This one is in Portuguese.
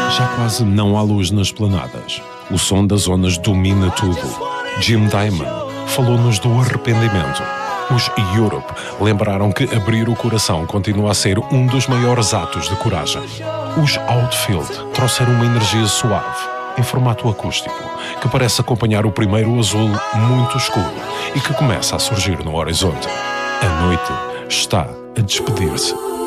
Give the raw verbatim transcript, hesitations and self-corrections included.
Já quase não há luz nas planadas. O som das ondas domina tudo. Jim Diamond falou-nos do arrependimento. Os Europe lembraram que abrir o coração continua a ser um dos maiores atos de coragem. Os Outfield trouxeram uma energia suave, em formato acústico, que parece acompanhar o primeiro azul muito escuro e que começa a surgir no horizonte. A noite está a despedir-se.